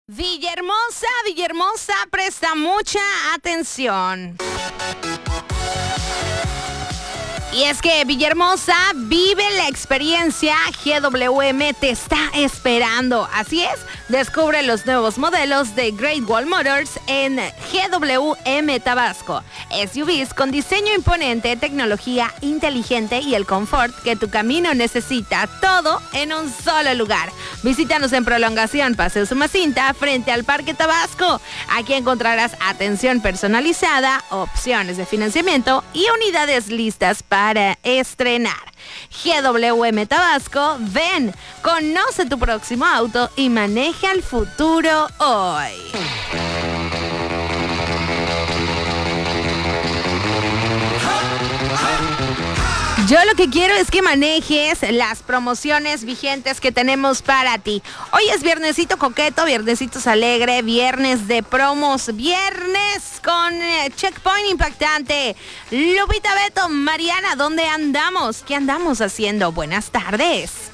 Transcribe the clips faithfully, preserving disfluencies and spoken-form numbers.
Villahermosa, Villahermosa, presta mucha atención. Y es que Villahermosa vive la experiencia G W M te está esperando. Así es, descubre los nuevos modelos de Great Wall Motors en G W M Tabasco. S U Vs con diseño imponente, tecnología inteligente y el confort que tu camino necesita. Todo en un solo lugar. Visítanos en Prolongación Paseo Sumacinta frente al Parque Tabasco. Aquí encontrarás atención personalizada, opciones de financiamiento y unidades listas para estrenar. G W M Tabasco, ven, conoce tu próximo auto y maneja el futuro hoy. Yo lo que quiero es que manejes las promociones vigentes que tenemos para ti. Hoy es viernesito coqueto, viernesitos alegre, viernes de promos, viernes con eh, Checkpoint impactante. Lupita, Beto, Mariana, ¿dónde andamos? ¿Qué andamos haciendo? Buenas tardes.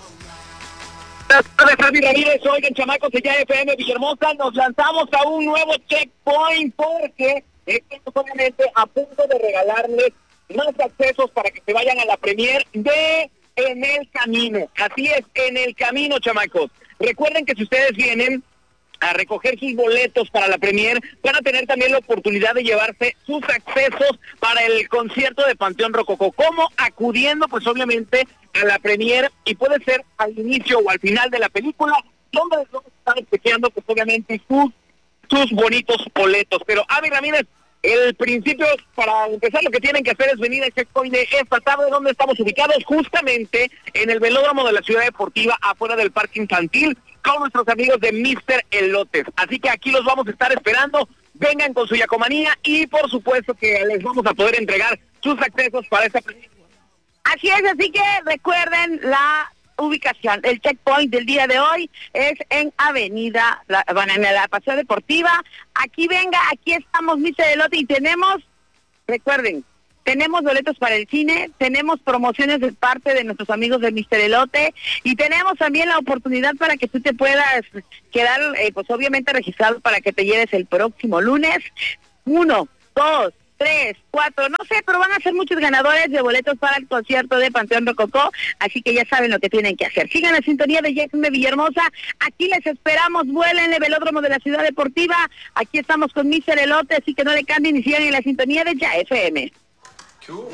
Buenas tardes, Javi Ramírez. Oigan, chamacos de Ya F M Villahermosa, nos lanzamos a un nuevo Checkpoint porque estamos obviamente a punto de regalarles más accesos para que se vayan a la premier de En el Camino. Así es, En el Camino, chamacos. Recuerden que si ustedes vienen a recoger sus boletos para la premier, van a tener también la oportunidad de llevarse sus accesos para el concierto de Panteón Rococó. ¿Cómo? Acudiendo, pues obviamente, a la premier, y puede ser al inicio o al final de la película, donde les vamos a estar espejeando, pues obviamente, sus, sus bonitos boletos. Pero, Avi Ramírez, el principio, para empezar, lo que tienen que hacer es venir al Checkpoint de esta tarde, donde estamos ubicados justamente en el velódromo de la Ciudad Deportiva, afuera del parque infantil, con nuestros amigos de míster Elotes. Así que aquí los vamos a estar esperando. Vengan con su yacomanía y, por supuesto, que les vamos a poder entregar sus accesos para esta película. Así es, así que recuerden la ubicación. El Checkpoint del día de hoy es en Avenida, la, bueno, en la Paseo Deportiva. Aquí venga, aquí estamos, míster Elote, y tenemos, recuerden, tenemos boletos para el cine, tenemos promociones de parte de nuestros amigos de míster Elote, y tenemos también la oportunidad para que tú te puedas quedar, eh, pues obviamente registrado para que te lleves el próximo lunes. Uno, dos, tres, cuatro, no sé, pero van a ser muchos ganadores de boletos para el concierto de Panteón Rococó, así que ya saben lo que tienen que hacer. Sigan la sintonía de Ya F M Villahermosa, aquí les esperamos, vuelen el velódromo de la Ciudad Deportiva, aquí estamos con míster Elote, así que no le cambien y sigan en la sintonía de Ya F M.